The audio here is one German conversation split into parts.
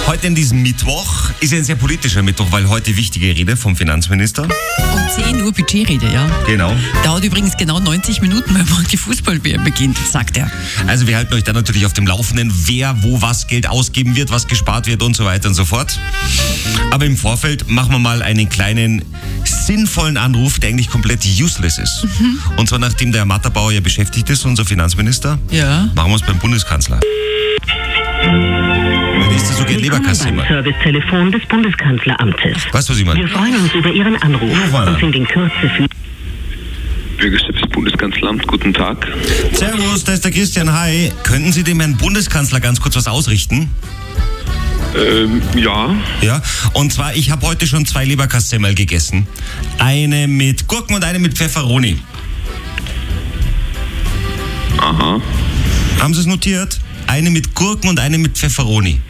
Heute in diesem Mittwoch ist ja ein sehr politischer Mittwoch, weil heute wichtige Rede vom Finanzminister. Um 10 Uhr Budgetrede, ja. Genau. Dauert übrigens genau 90 Minuten, wenn man die Fußball-WM beginnt, sagt er. Also wir halten euch dann natürlich auf dem Laufenden, wer wo was Geld ausgeben wird, was gespart wird und so weiter und so fort. Aber im Vorfeld machen wir mal einen kleinen sinnvollen Anruf, der eigentlich komplett useless ist. Und zwar nachdem der Herr Matterbauer ja beschäftigt ist, unser Finanzminister, Ja. machen wir es beim Bundeskanzler. Der nächste so geht Leberkasse immer. Servicetelefon des Bundeskanzleramtes. Weißt du, was ich meine? Wir freuen uns über Ihren Anruf und sind in Kürze für... Bürgerservice Bundeskanzleramt, guten Tag. Servus, da ist der Christian, hi. Könnten Sie dem Herrn Bundeskanzler ganz kurz was ausrichten? Ja. Ja, und zwar, ich habe heute schon 2 Leberkassemmel gegessen. Eine mit Gurken und eine mit Pfefferoni. Aha. Haben Sie es notiert? Eine mit Gurken und eine mit Pfefferoni.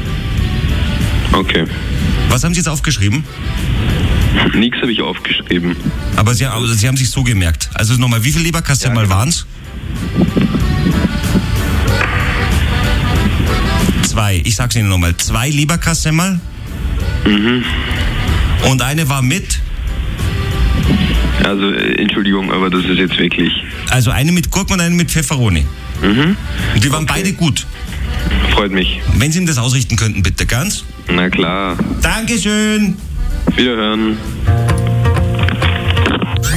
Okay. Was haben Sie jetzt aufgeschrieben? Nichts habe ich aufgeschrieben. Aber Sie haben sich so gemerkt. Also nochmal, wie viele Leberkassemmel waren es? 2. Ich sag's Ihnen nochmal. 2 Leberkassemmel. Und eine war mit? Also, Entschuldigung, aber das ist jetzt wirklich... Also eine mit Gurken und eine mit Pfefferoni. Und die waren beide gut. Freut mich. Wenn Sie ihm das ausrichten könnten, bitte ganz. Na klar. Dankeschön. Wiederhören.